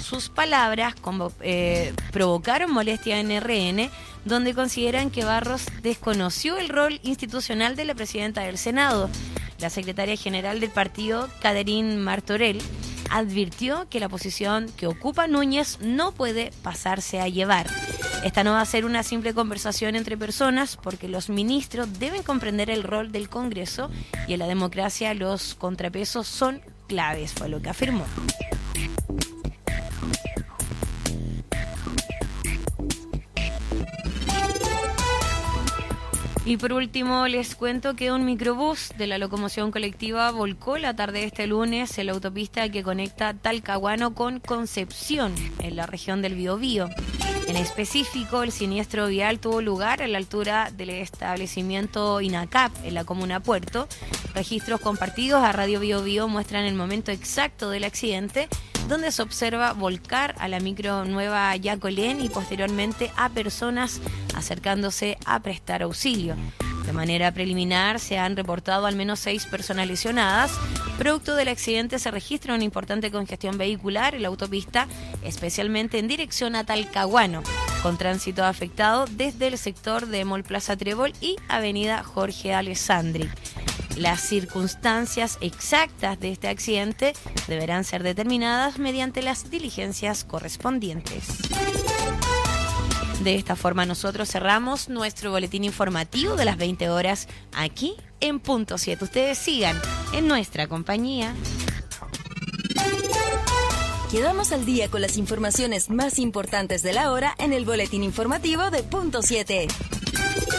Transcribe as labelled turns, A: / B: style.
A: sus palabras provocaron molestia en RN, donde consideran que Barros desconoció el rol institucional de la presidenta del Senado. La secretaria general del partido, Catherine Martorell, advirtió que la posición que ocupa Núñez no puede pasarse a llevar. Esta no va a ser una simple conversación entre personas, porque los ministros deben comprender el rol del Congreso y en la democracia los contrapesos son claves, fue lo que afirmó. Y por último les cuento que un microbús de la locomoción colectiva volcó la tarde de este lunes en la autopista que conecta Talcahuano con Concepción, en la región del Biobío. En específico, el siniestro vial tuvo lugar a la altura del establecimiento INACAP, en la comuna Puerto. Registros compartidos a Radio Biobío muestran el momento exacto del accidente, donde se observa volcar a la micro Nueva Yacolén y posteriormente a personas acercándose a prestar auxilio. De manera preliminar se han reportado al menos 6 personas lesionadas. Producto del accidente se registra una importante congestión vehicular en la autopista, especialmente en dirección a Talcahuano, con tránsito afectado desde el sector de Mall Plaza Trébol y Avenida Jorge Alessandri. Las circunstancias exactas de este accidente deberán ser determinadas mediante las diligencias correspondientes. De esta forma nosotros cerramos nuestro boletín informativo de las 20 horas aquí en Punto 7. Ustedes sigan en nuestra compañía.
B: Quedamos al día con las informaciones más importantes de la hora en el boletín informativo de Punto 7.